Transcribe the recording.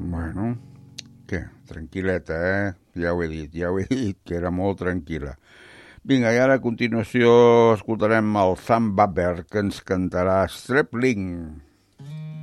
Bueno, què? Tranquil·leta, Ja ho he dit, que era molt tranquil·la. Vinga, i ara a continuació escoltarem el Sam Butler, que ens cantarà Stripling.